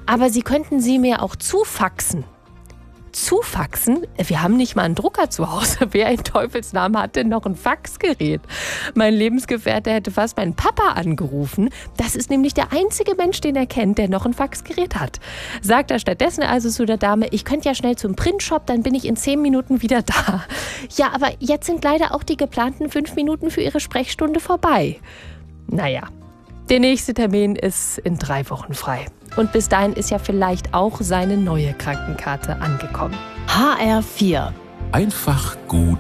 Aber Sie könnten sie mir auch zufaxen. Zufaxen? Wir haben nicht mal einen Drucker zu Hause. Wer in Teufelsnamen hat denn noch ein Faxgerät? Mein Lebensgefährte hätte fast meinen Papa angerufen. Das ist nämlich der einzige Mensch, den er kennt, der noch ein Faxgerät hat. Sagt er stattdessen also zu der Dame, ich könnte ja schnell zum Printshop, dann bin ich in 10 Minuten wieder da. Ja, aber jetzt sind leider auch die geplanten 5 Minuten für Ihre Sprechstunde vorbei. Naja, der nächste Termin ist in 3 Wochen frei. Und bis dahin ist ja vielleicht auch seine neue Krankenkarte angekommen. HR4. Einfach gut